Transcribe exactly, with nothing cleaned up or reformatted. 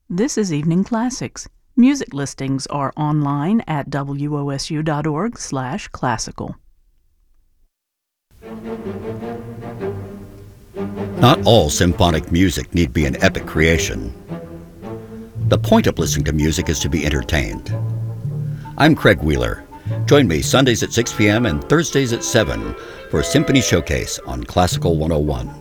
This is Evening Classics. Music listings are online at wosu.org slash classical. Not all symphonic music need be an epic creation. The point of listening to music is to be entertained. I'm Craig Wheeler. Join me Sundays at six p.m. and Thursdays at seven for a Symphony Showcase on Classical one oh one.